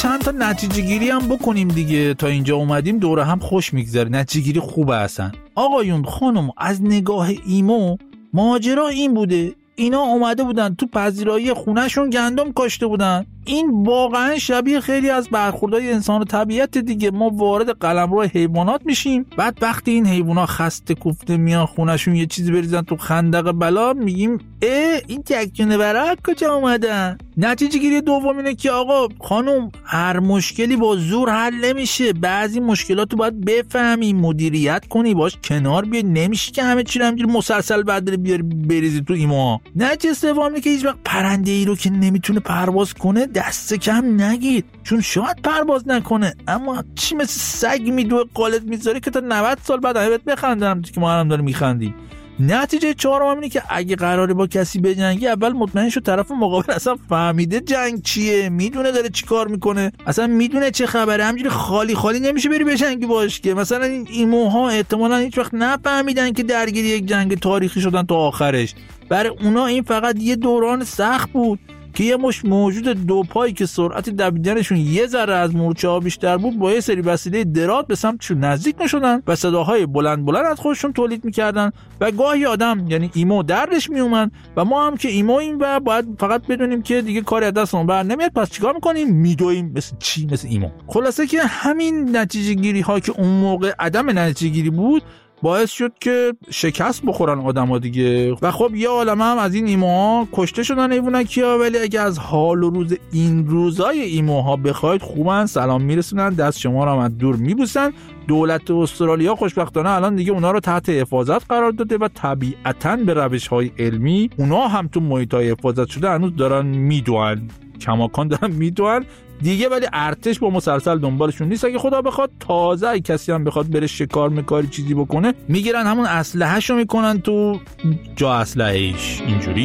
چند تا نتیجه گیری هم بکنیم دیگه. تا اینجا اومدیم دوره هم خوش میگذره، نتیجه گیری خوبه اصلا. آقایون خانم، از نگاه ایمو ماجرا این بوده اینا اومده بودن تو پذیرایی خونهشون گندم کاشته بودن. این واقعا شبیه خیلی از برخوردهای انسان و طبیعت دیگه. ما وارد قلمرو حیوانات میشیم، بعد وقتی این حیونا خسته کوفته میان خونهشون یه چیزی بریزن تو خندق بلا، میگیم این تکجونه برا کجا اومدن؟ نتیجه گیری دوم اینه که آقا خانم، هر مشکلی با زور حل نمیشه. بعضی مشکلاتو باید بفهمی، مدیریت کنی، باش کنار بیای. نمیشه که همه چی رو همینجوری مسلسل بدل بیاری بریزی تو ایما. نتیجه سوم اینه که هیچ وقت پرنده ای رو که نمیتونه پرواز کنه دست کم نگید، چون شاید پرواز نکنه اما چی مثل سگ میدوه قالت میذاره که تا 90 سال بعد همه بخندن که ما هم داریم میخندیم. نتیجه چهارم اینه که اگه قراره با کسی بجنگی، اول مطمئن شو طرف مقابل اصلا فهمیده جنگ چیه، میدونه داره چی کار میکنه، اصلا میدونه چه خبره. همینجوری خالی خالی نمیشه بری بجنگی باش که. مثلا این ایموها احتمالاً هیچ وقت نفهمیدن که درگیر یک جنگ تاریخی شدن تا آخرش. برای اونا این فقط یه دوران سخت بود که یه مش موجود دو پایی که سرعت دویدنشون یه ذره از مورچه‌ها بیشتر بود با یه سری وسیله درات به سمتشون نزدیک می‌شدن و صداهای بلند بلند از خودشون تولید می‌کردن و گاهی آدم یعنی ایمو دردش میومد و ما هم که ایمویم و باید فقط بدونیم که دیگه کاری از دستمون بر نمیاد، پس چیکار می‌کنیم؟ میدویم مثل چی؟ مثل ایمو. خلاصه که همین نتیجه‌گیری‌ها که اون موقع عدم نتیجه‌گیری بود باعث شد که شکست بخورن آدم‌ها دیگه. و خب یه عالمه هم از این ایموها کشته شدن حیوانکیا. ولی اگه از حال و روز این روزای ایموها بخواید، خوبن، سلام میرسونن، دست شما رو هم از دور میبوسن. دولت استرالیا خوشبختانه الان دیگه اونا رو تحت حفاظت قرار داده و طبیعتاً به روش‌های علمی اونا هم تو محیط‌های حفاظت شده هنوز دارن میدوئن، کماکان دارن میدوئن دیگه. ولی ارتش با مسلسل دنبالشون نیست. اگه خدا بخواد تازه کسی هم بخواد بره شکار میکاری چیزی بکنه، میگیرن همون اسلحه‌شو میکنن تو جا اسلحه‌ایش. اینجوری